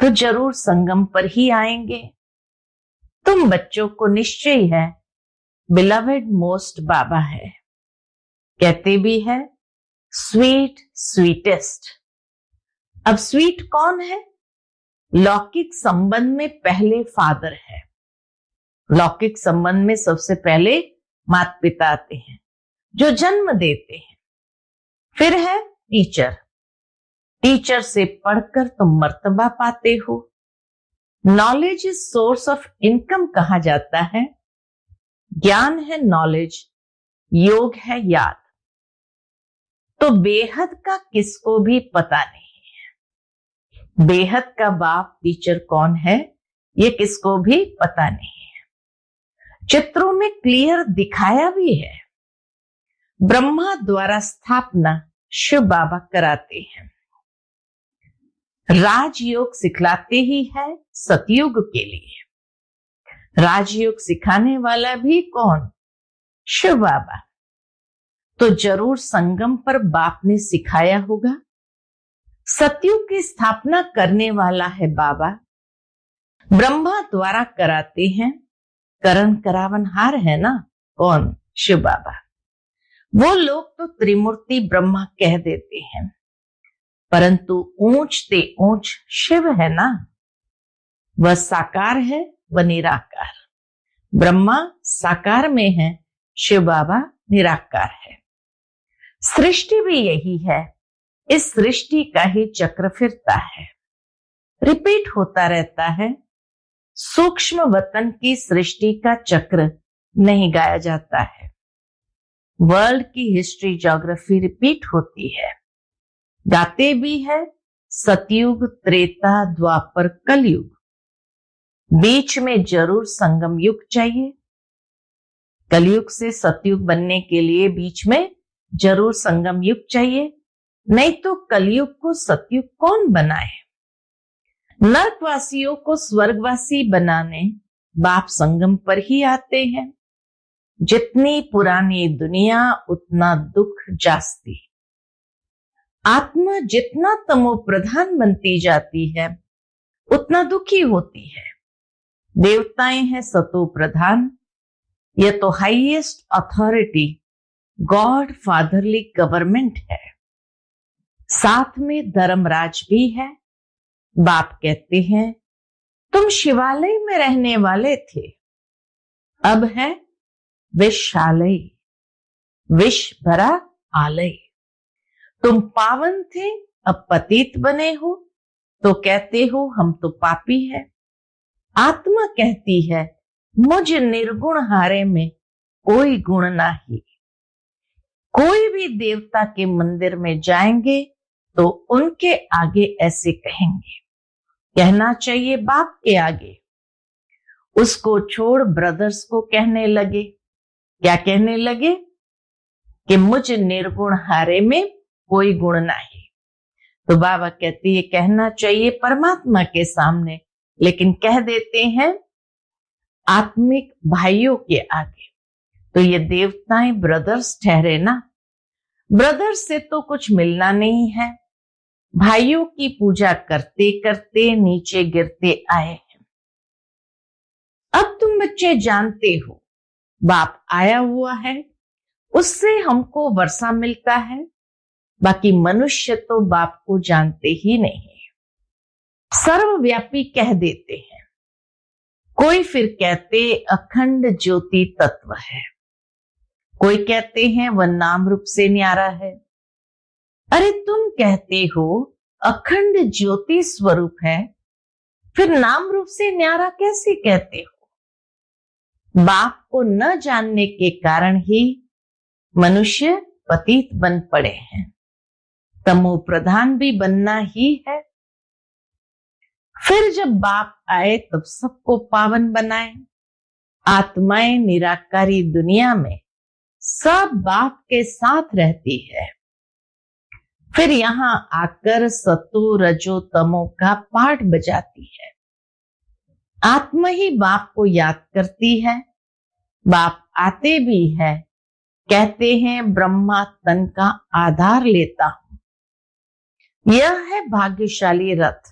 तो जरूर संगम पर ही आएंगे। तुम बच्चों को निश्चय है बिलवेड मोस्ट बाबा है, कहते भी है स्वीट स्वीटेस्ट। अब स्वीट कौन है? लौकिक संबंध में पहले फादर है। लौकिक संबंध में सबसे पहले माता पिता आते हैं जो जन्म देते हैं। फिर है टीचर। टीचर से पढ़कर तुम मर्तबा पाते हो। Knowledge is source of income कहा जाता है। ज्ञान है नॉलेज, योग है याद। तो बेहद का किसको भी पता नहीं है। बेहद का बाप टीचर कौन है ये किसको भी पता नहीं है। चित्रों में क्लियर दिखाया भी है। ब्रह्मा द्वारा स्थापना शिव बाबा कराते हैं। राजयोग सिखलाते ही है सतयुग के लिए। राजयोग सिखाने वाला भी कौन? शिव बाबा। तो जरूर संगम पर बाप ने सिखाया होगा। सतयुग की स्थापना करने वाला है बाबा। ब्रह्मा द्वारा कराते हैं। करण करावनहार है ना कौन? शिव बाबा। वो लोग तो त्रिमूर्ति ब्रह्मा कह देते हैं, परंतु ऊंचते ऊंच शिव है ना। वह साकार है, वह निराकार। ब्रह्मा साकार में है, शिव बाबा निराकार है। सृष्टि भी यही है। इस सृष्टि का ही चक्र फिरता है, रिपीट होता रहता है। सूक्ष्म वतन की सृष्टि का चक्र नहीं गाया जाता है। वर्ल्ड की हिस्ट्री ज्योग्राफी रिपीट होती है। गाते भी है सतयुग त्रेता द्वापर कलयुग। बीच में जरूर संगम युग चाहिए। कलयुग से सतयुग बनने के लिए बीच में जरूर संगम युग चाहिए, नहीं तो कलयुग को सतयुग कौन बनाए। नरकवासियों को स्वर्गवासी बनाने बाप संगम पर ही आते हैं। जितनी पुरानी दुनिया उतना दुख जास्ती। आत्मा जितना तमो प्रधान बनती जाती है उतना दुखी होती है। देवताएं हैं सतो प्रधान। यह तो highest authority God fatherly government है। साथ में धर्मराज भी है। बाप कहते हैं तुम शिवालय में रहने वाले थे, अब है विषालय, विष भरा आलय। तुम पावन थे, अब पतित बने हो, तो कहते हो हम तो पापी है। आत्मा कहती है मुझ निर्गुण हारे में कोई गुण नहीं। कोई भी देवता के मंदिर में जाएंगे तो उनके आगे ऐसे कहेंगे। कहना चाहिए बाप के आगे। उसको छोड़ ब्रदर्स को कहने लगे। क्या कहने लगे? कि मुझ निर्गुण हारे में कोई गुण नहीं। तो बाबा कहती है कहना चाहिए परमात्मा के सामने, लेकिन कह देते हैं आत्मिक भाइयों के आगे। तो ये देवताएं ब्रदर्स ठहरे ना। ब्रदर्स से तो कुछ मिलना नहीं है। भाइयों की पूजा करते करते नीचे गिरते आए हैं। अब तुम बच्चे जानते हो बाप आया हुआ है, उससे हमको वर्षा मिलता है। बाकी मनुष्य तो बाप को जानते ही नहीं। सर्वव्यापी कह देते हैं। कोई फिर कहते अखंड ज्योति तत्व है, कोई कहते हैं वह नाम रूप से न्यारा है। अरे तुम कहते हो अखंड ज्योति स्वरूप है, फिर नाम रूप से न्यारा कैसे कहते हो? बाप को न जानने के कारण ही मनुष्य पतित बन पड़े हैं। तमो प्रधान भी बनना ही है। फिर जब बाप आए तब सबको पावन बनाए। आत्माएं निराकारी दुनिया में सब बाप के साथ रहती है। फिर यहां आकर सतो रजो तमो का पाठ बजाती है। आत्मा ही बाप को याद करती है। बाप आते भी है, कहते हैं ब्रह्मा तन का आधार लेता हूं। यह है भाग्यशाली रथ।